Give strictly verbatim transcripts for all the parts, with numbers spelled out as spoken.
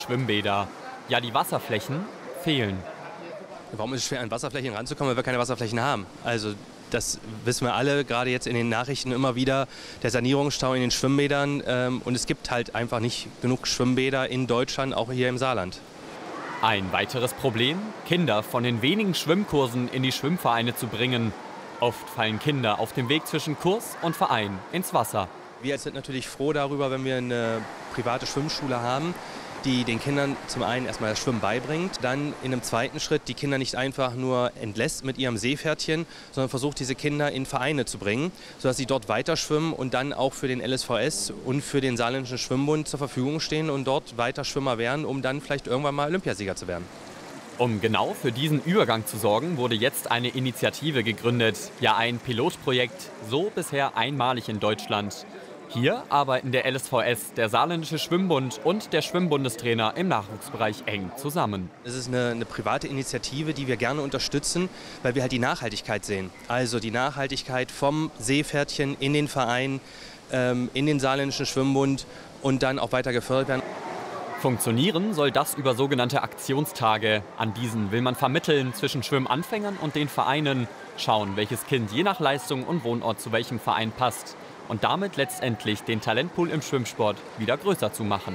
Schwimmbäder. Ja, die Wasserflächen fehlen. Warum ist es schwer, an Wasserflächen ranzukommen, weil wir keine Wasserflächen haben? Also das wissen wir alle, gerade jetzt in den Nachrichten immer wieder, der Sanierungsstau in den Schwimmbädern. Ähm, und es gibt halt einfach nicht genug Schwimmbäder in Deutschland, auch hier im Saarland. Ein weiteres Problem, Kinder von den wenigen Schwimmkursen in die Schwimmvereine zu bringen. Oft fallen Kinder auf dem Weg zwischen Kurs und Verein ins Wasser. Wir sind natürlich froh darüber, wenn wir eine private Schwimmschule haben, die den Kindern zum einen erstmal das Schwimmen beibringt, dann in einem zweiten Schritt die Kinder nicht einfach nur entlässt mit ihrem Seepferdchen, sondern versucht, diese Kinder in Vereine zu bringen, sodass sie dort weiter schwimmen und dann auch für den L S V S und für den Saarländischen Schwimmbund zur Verfügung stehen und dort weiter Schwimmer werden, um dann vielleicht irgendwann mal Olympiasieger zu werden. Um genau für diesen Übergang zu sorgen, wurde jetzt eine Initiative gegründet. Ja, ein Pilotprojekt, so bisher einmalig in Deutschland. Hier arbeiten der L S V S, der Saarländische Schwimmbund und der Schwimmbundestrainer im Nachwuchsbereich eng zusammen. Es ist eine, eine private Initiative, die wir gerne unterstützen, weil wir halt die Nachhaltigkeit sehen. Also die Nachhaltigkeit vom Seepferdchen in den Verein, ähm, in den Saarländischen Schwimmbund und dann auch weiter gefördert werden. Funktionieren soll das über sogenannte Aktionstage. An diesen will man vermitteln zwischen Schwimmanfängern und den Vereinen, schauen, welches Kind je nach Leistung und Wohnort zu welchem Verein passt. Und damit letztendlich den Talentpool im Schwimmsport wieder größer zu machen.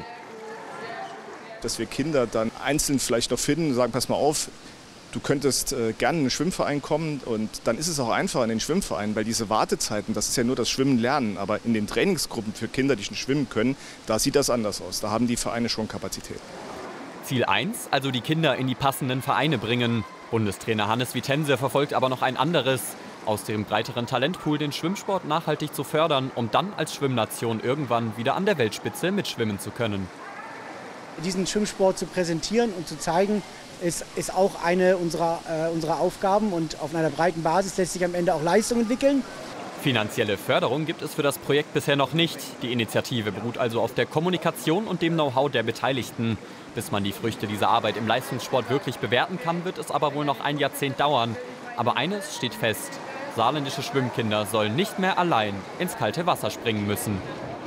Dass wir Kinder dann einzeln vielleicht noch finden und sagen, pass mal auf, du könntest äh, gerne in den Schwimmverein kommen und dann ist es auch einfacher in den Schwimmverein, weil diese Wartezeiten, das ist ja nur das Schwimmen lernen, aber in den Trainingsgruppen für Kinder, die schon schwimmen können, da sieht das anders aus, da haben die Vereine schon Kapazität. Ziel eins, also die Kinder in die passenden Vereine bringen. Bundestrainer Hannes Vitense verfolgt aber noch ein anderes. Aus dem breiteren Talentpool den Schwimmsport nachhaltig zu fördern, um dann als Schwimmnation irgendwann wieder an der Weltspitze mitschwimmen zu können. Diesen Schwimmsport zu präsentieren und zu zeigen, ist, ist auch eine unserer, äh, unserer Aufgaben. Und auf einer breiten Basis lässt sich am Ende auch Leistung entwickeln. Finanzielle Förderung gibt es für das Projekt bisher noch nicht. Die Initiative beruht also auf der Kommunikation und dem Know-how der Beteiligten. Bis man die Früchte dieser Arbeit im Leistungssport wirklich bewerten kann, wird es aber wohl noch ein Jahrzehnt dauern. Aber eines steht fest: Saarländische Schwimmkinder sollen nicht mehr allein ins kalte Wasser springen müssen.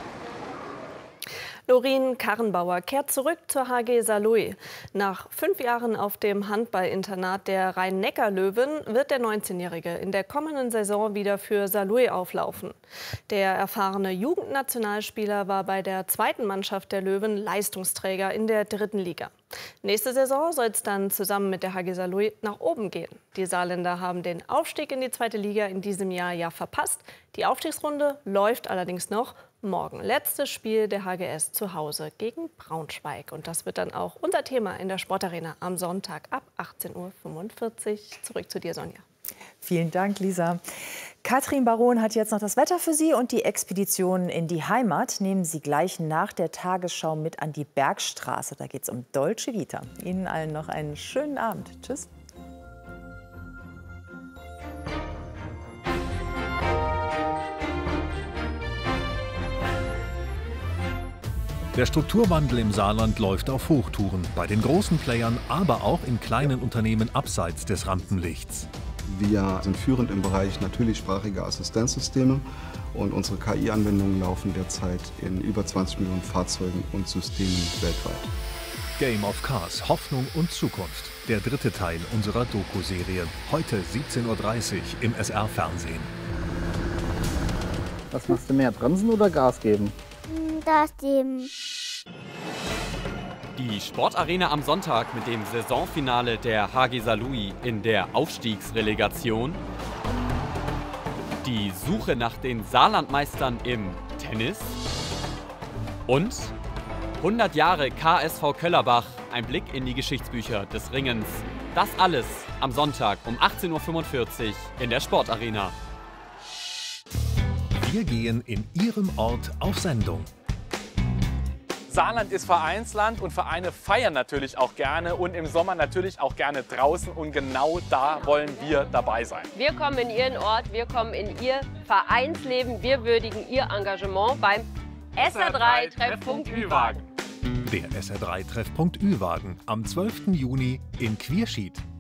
Lorin Karrenbauer kehrt zurück zur H G Saarlouis. Nach fünf Jahren auf dem Handballinternat der Rhein-Neckar-Löwen wird der neunzehnjährige in der kommenden Saison wieder für Saarlouis auflaufen. Der erfahrene Jugendnationalspieler war bei der zweiten Mannschaft der Löwen Leistungsträger in der dritten Liga. Nächste Saison soll es dann zusammen mit der H G Saarlouis nach oben gehen. Die Saarländer haben den Aufstieg in die zweite Liga in diesem Jahr ja verpasst. Die Aufstiegsrunde läuft allerdings noch. Morgen letztes Spiel der H G S zu Hause gegen Braunschweig. Und das wird dann auch unser Thema in der Sportarena am Sonntag ab achtzehn Uhr fünfundvierzig. Zurück zu dir, Sonja. Vielen Dank, Lisa. Katrin Baron hat jetzt noch das Wetter für Sie und die Expedition in die Heimat nehmen Sie gleich nach der Tagesschau mit an die Bergstraße. Da geht es um Dolce Vita. Ihnen allen noch einen schönen Abend. Tschüss. Der Strukturwandel im Saarland läuft auf Hochtouren, bei den großen Playern, aber auch in kleinen Unternehmen abseits des Rampenlichts. Wir sind führend im Bereich natürlichsprachige Assistenzsysteme und unsere K I-Anwendungen laufen derzeit in über zwanzig Millionen Fahrzeugen und Systemen weltweit. Game of Cars, Hoffnung und Zukunft. Der dritte Teil unserer Doku-Serie. Heute siebzehn Uhr dreißig im S R-Fernsehen. Was machst du mehr, bremsen oder Gas geben? Gas geben. Die Sportarena am Sonntag mit dem Saisonfinale der H G Saarlouis in der Aufstiegsrelegation. Die Suche nach den Saarlandmeistern im Tennis. Und hundert Jahre K S V Köllerbach, ein Blick in die Geschichtsbücher des Ringens. Das alles am Sonntag um achtzehn Uhr fünfundvierzig in der Sportarena. Wir gehen in Ihrem Ort auf Sendung. Saarland ist Vereinsland und Vereine feiern natürlich auch gerne und im Sommer natürlich auch gerne draußen und genau da wollen wir dabei sein. Wir kommen in Ihren Ort, wir kommen in Ihr Vereinsleben, wir würdigen Ihr Engagement beim S R drei Treffpunkt Ü-Wagen. Der S R drei Treffpunkt Ü-Wagen am zwölften Juni in Quierschied.